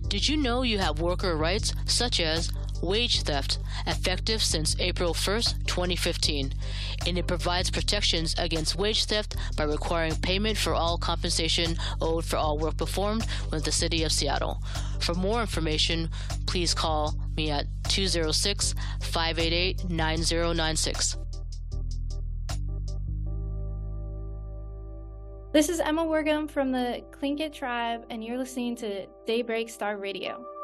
Did you know you have worker rights such as wage theft, effective since April 1st, 2015, and it provides protections against wage theft by requiring payment for all compensation owed for all work performed with the City of Seattle. For more information, please call me at 206-588-9096. This is Emma Worgum from the Tlingit tribe, and you're listening to Daybreak Star Radio.